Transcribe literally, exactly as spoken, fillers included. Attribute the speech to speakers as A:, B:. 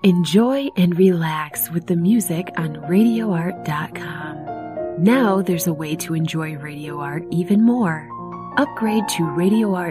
A: Enjoy and relax with the music on radio art dot com. Now there's a way to enjoy Radio Art even more. Upgrade to Radio Art